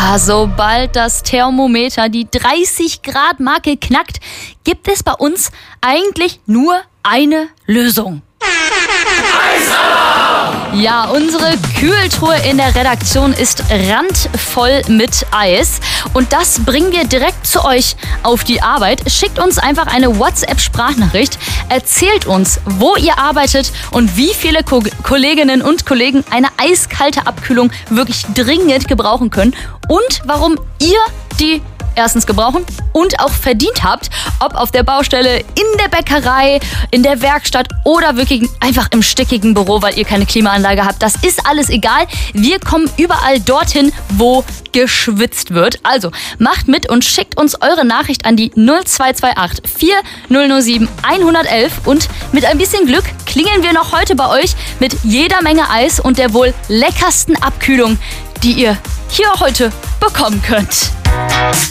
Ja, sobald das Thermometer die 30-Grad-Marke knackt, gibt es bei uns eigentlich nur eine Lösung. Ja, unsere Kühltruhe in der Redaktion ist randvoll mit Eis und das bringen wir direkt zu euch auf die Arbeit. Schickt uns einfach eine WhatsApp-Sprachnachricht, erzählt uns, wo ihr arbeitet und wie viele Kolleginnen und Kollegen eine eiskalte Abkühlung wirklich dringend gebrauchen können und warum ihr die erstens gebrauchen und auch verdient habt, ob auf der Baustelle, in der Bäckerei, in der Werkstatt oder wirklich einfach im stickigen Büro, weil ihr keine Klimaanlage habt. Das ist alles egal. Wir kommen überall dorthin, wo geschwitzt wird. Also macht mit und schickt uns eure Nachricht an die 0228 4007 111 und mit ein bisschen Glück klingeln wir noch heute bei euch mit jeder Menge Eis und der wohl leckersten Abkühlung, die ihr hier heute bekommen könnt.